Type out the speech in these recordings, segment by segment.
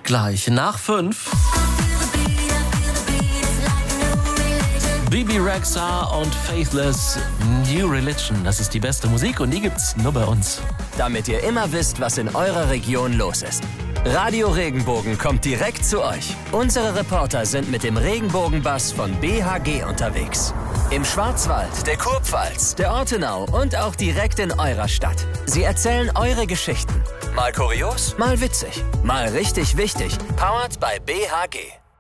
gleich nach 5. Bibi Rexha und Faithless, New Religion. Das ist die beste Musik und die gibt's nur bei uns. Damit ihr immer wisst, was in eurer Region los ist. Radio Regenbogen kommt direkt zu euch. Unsere Reporter sind mit dem Regenbogenbus von BHG unterwegs. Im Schwarzwald, der Kurpfalz, der Ortenau und auch direkt in eurer Stadt. Sie erzählen eure Geschichten. Mal kurios, mal witzig, mal richtig wichtig. Powered by BHG.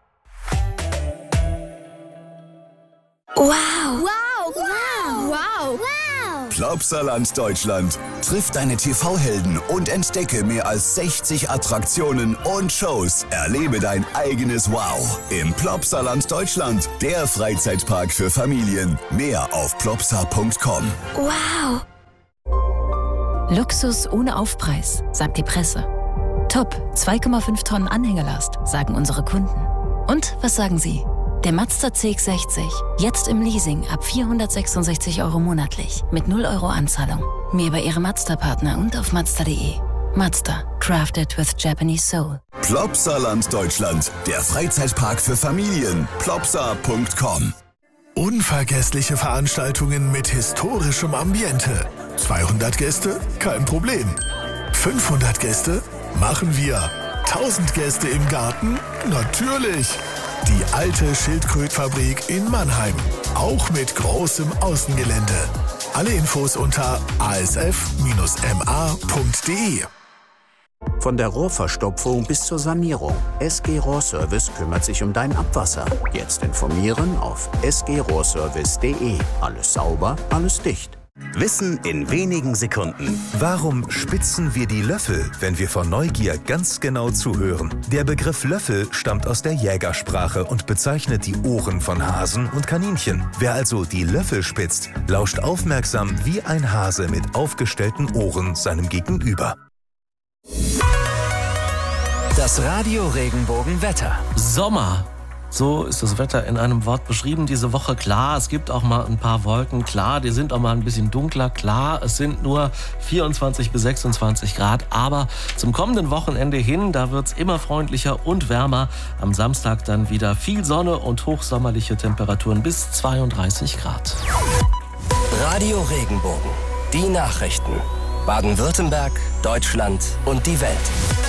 Wow. Wow. Wow. Wow. Wow. Plopsaland Deutschland. Triff deine TV-Helden und entdecke mehr als 60 Attraktionen und Shows. Erlebe dein eigenes Wow im Plopsaland Deutschland, der Freizeitpark für Familien. Mehr auf plopsa.com. Wow. Luxus ohne Aufpreis, sagt die Presse. Top, 2,5 Tonnen Anhängelast, sagen unsere Kunden. Und was sagen Sie? Der Mazda CX-60, jetzt im Leasing ab 466 € monatlich, mit 0 € Anzahlung. Mehr bei Ihrem Mazda-Partner und auf Mazda.de. Mazda, crafted with Japanese soul. Plopsaland Deutschland, der Freizeitpark für Familien. Plopsa.com. Unvergessliche Veranstaltungen mit historischem Ambiente. 200 Gäste? Kein Problem. 500 Gäste? Machen wir. 1000 Gäste im Garten? Natürlich. Die alte Schildkrötfabrik in Mannheim. Auch mit großem Außengelände. Alle Infos unter asf-ma.de. Von der Rohrverstopfung bis zur Sanierung. SG Rohrservice kümmert sich um dein Abwasser. Jetzt informieren auf sgrohrservice.de. Alles sauber, alles dicht. Wissen in wenigen Sekunden. Warum spitzen wir die Löffel, wenn wir vor Neugier ganz genau zuhören? Der Begriff Löffel stammt aus der Jägersprache und bezeichnet die Ohren von Hasen und Kaninchen. Wer also die Löffel spitzt, lauscht aufmerksam wie ein Hase mit aufgestellten Ohren seinem Gegenüber. Das Radio Regenbogen Wetter. Sommer. So ist das Wetter in einem Wort beschrieben diese Woche. Klar, es gibt auch mal ein paar Wolken. Klar, die sind auch mal ein bisschen dunkler. Klar, es sind nur 24 bis 26 Grad. Aber zum kommenden Wochenende hin, da wird's immer freundlicher und wärmer. Am Samstag dann wieder viel Sonne und hochsommerliche Temperaturen bis 32 Grad. Radio Regenbogen. Die Nachrichten. Baden-Württemberg, Deutschland und die Welt.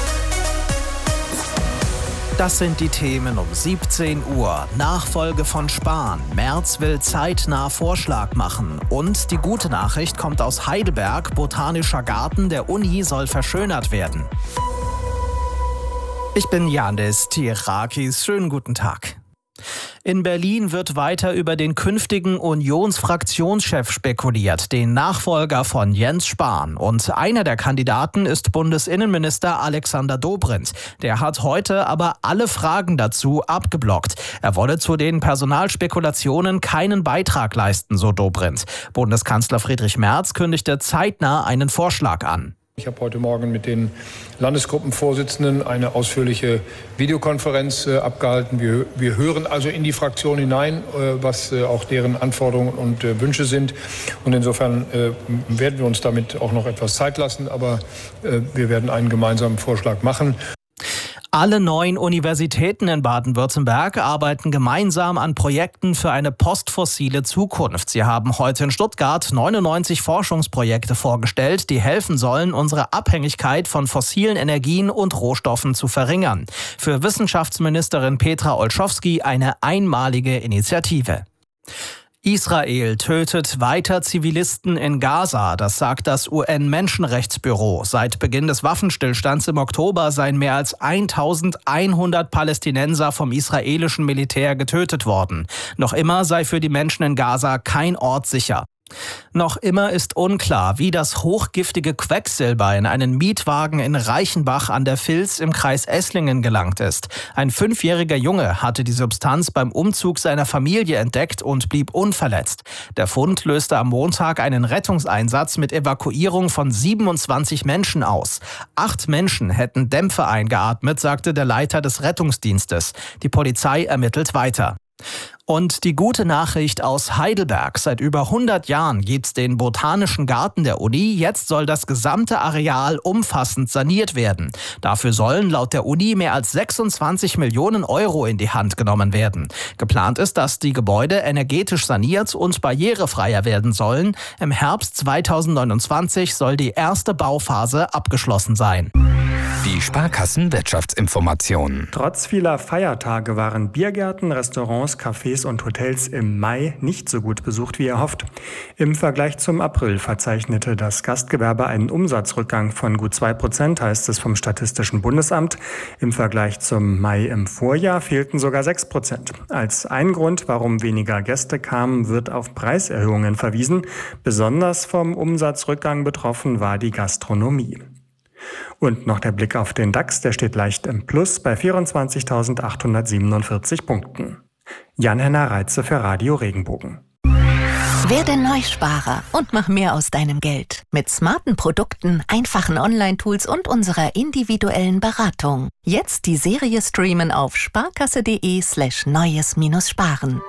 Das sind die Themen um 17 Uhr. Nachfolge von Spahn. Merz will zeitnah Vorschlag machen. Und die gute Nachricht kommt aus Heidelberg. Botanischer Garten der Uni soll verschönert werden. Ich bin Yannis Tirakis. Schönen guten Tag. In Berlin wird weiter über den künftigen Unionsfraktionschef spekuliert, den Nachfolger von Jens Spahn. Und einer der Kandidaten ist Bundesinnenminister Alexander Dobrindt. Der hat heute aber alle Fragen dazu abgeblockt. Er wolle zu den Personalspekulationen keinen Beitrag leisten, so Dobrindt. Bundeskanzler Friedrich Merz kündigte zeitnah einen Vorschlag an. Ich habe heute Morgen mit den Landesgruppenvorsitzenden eine ausführliche Videokonferenz abgehalten. Wir hören also in die Fraktion hinein, was auch deren Anforderungen und Wünsche sind. Und insofern werden wir uns damit auch noch etwas Zeit lassen. Aber wir werden einen gemeinsamen Vorschlag machen. Alle 9 Universitäten in Baden-Württemberg arbeiten gemeinsam an Projekten für eine postfossile Zukunft. Sie haben heute in Stuttgart 99 Forschungsprojekte vorgestellt, die helfen sollen, unsere Abhängigkeit von fossilen Energien und Rohstoffen zu verringern. Für Wissenschaftsministerin Petra Olschowski eine einmalige Initiative. Israel tötet weiter Zivilisten in Gaza, das sagt das UN-Menschenrechtsbüro. Seit Beginn des Waffenstillstands im Oktober seien mehr als 1100 Palästinenser vom israelischen Militär getötet worden. Noch immer sei für die Menschen in Gaza kein Ort sicher. Noch immer ist unklar, wie das hochgiftige Quecksilber in einen Mietwagen in Reichenbach an der Vils im Kreis Esslingen gelangt ist. Ein 5-jähriger Junge hatte die Substanz beim Umzug seiner Familie entdeckt und blieb unverletzt. Der Fund löste am Montag einen Rettungseinsatz mit Evakuierung von 27 Menschen aus. 8 Menschen hätten Dämpfe eingeatmet, sagte der Leiter des Rettungsdienstes. Die Polizei ermittelt weiter. Und die gute Nachricht aus Heidelberg. Seit über 100 Jahren gibt's den Botanischen Garten der Uni. Jetzt soll das gesamte Areal umfassend saniert werden. Dafür sollen laut der Uni mehr als 26 Millionen Euro in die Hand genommen werden. Geplant ist, dass die Gebäude energetisch saniert und barrierefreier werden sollen. Im Herbst 2029 soll die erste Bauphase abgeschlossen sein. Die Sparkassen-Wirtschaftsinformationen. Trotz vieler Feiertage waren Biergärten, Restaurants, Cafés und Hotels im Mai nicht so gut besucht wie erhofft. Im Vergleich zum April verzeichnete das Gastgewerbe einen Umsatzrückgang von gut 2%, heißt es vom Statistischen Bundesamt. Im Vergleich zum Mai im Vorjahr fehlten sogar 6%. Als ein Grund, warum weniger Gäste kamen, wird auf Preiserhöhungen verwiesen. Besonders vom Umsatzrückgang betroffen war die Gastronomie. Und noch der Blick auf den DAX, der steht leicht im Plus bei 24.847 Punkten. Jan-Henner Reitze für Radio Regenbogen. Werde Neusparer und mach mehr aus deinem Geld. Mit smarten Produkten, einfachen Online-Tools und unserer individuellen Beratung. Jetzt die Serie streamen auf sparkasse.de/neues-sparen.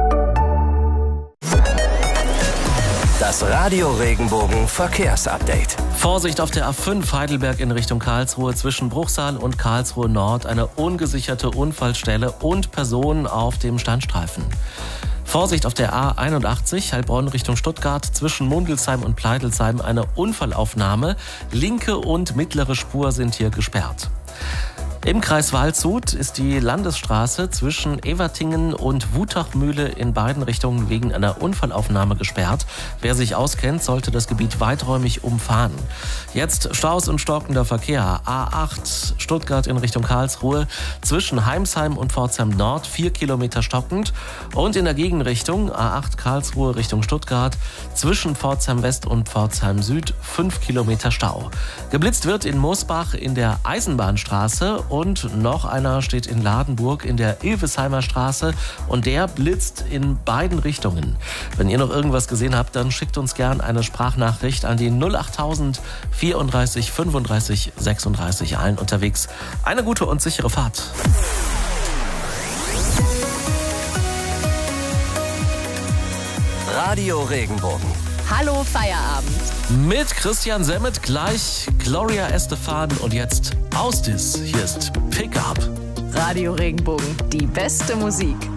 Das Radio Regenbogen Verkehrsupdate. Vorsicht auf der A5 Heidelberg in Richtung Karlsruhe zwischen Bruchsal und Karlsruhe Nord. Eine ungesicherte Unfallstelle und Personen auf dem Standstreifen. Vorsicht auf der A81 Heilbronn Richtung Stuttgart zwischen Mundelsheim und Pleitelsheim. Eine Unfallaufnahme. Linke und mittlere Spur sind hier gesperrt. Im Kreis Waldshut ist die Landesstraße zwischen Evertingen und Wutachmühle in beiden Richtungen wegen einer Unfallaufnahme gesperrt. Wer sich auskennt, sollte das Gebiet weiträumig umfahren. Jetzt Staus und stockender Verkehr. A8 Stuttgart in Richtung Karlsruhe zwischen Heimsheim und Pforzheim Nord 4 Kilometer stockend. Und in der Gegenrichtung A8 Karlsruhe Richtung Stuttgart zwischen Pforzheim West und Pforzheim Süd 5 Kilometer Stau. Geblitzt wird in Moosbach in der Eisenbahnstraße. Und noch einer steht in Ladenburg in der Ilvesheimer Straße und der blitzt in beiden Richtungen. Wenn ihr noch irgendwas gesehen habt, dann schickt uns gern eine Sprachnachricht an die 08000 34 35 36. Allen unterwegs eine gute und sichere Fahrt. Radio Regenbogen. Hallo Feierabend. Mit Christian Semmet, gleich Gloria Estefan und jetzt Austis. Hier ist Pickup. Radio Regenbogen, die beste Musik.